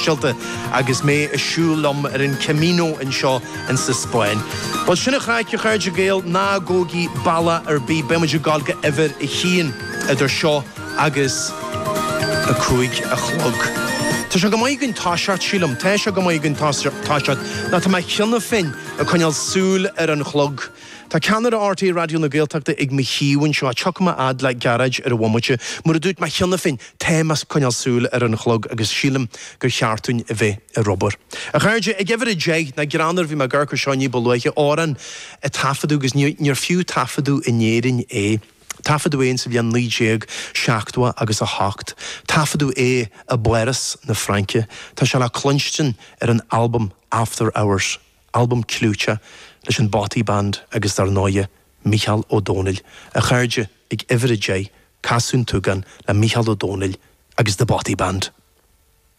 Cristalta agus mé a siúlom in Camino in seo in sa Spáin. Well sinna chraid chuirde géal ná gógi balla bí beimuidir galga ever I chin idir seo agus a cúig a chlog. Tá se go maiid gon táseart sílam, tá se go maiid gon táseart na tá mai cheanna fin a chuineal súl an chlog. Tá ceanar RT Radio na Gaeltachta ag mi híhain seo a teachma ad le garage ar a bhhamuite, mar a dúirt mai cheanna fin témas chuineal súl an chlog agus sílam gur cheartún a bheith a robar. A chairde ag efir a dé na granar bhí me gur seáinní bolúiche áran a tafadú gus níor fiú tafadú in éirin Tafadú éin sa bhíon lídéag seachtwa agus a hacht. Tafadú a Bueras na Franke. Tá se le clunstin an album After Hours, album clúte leis an Botty Band agus dar náide Michael O'Donnell. A chairde ag efir a dé casún tugan le Michael O'Donnell agus the Botty Band.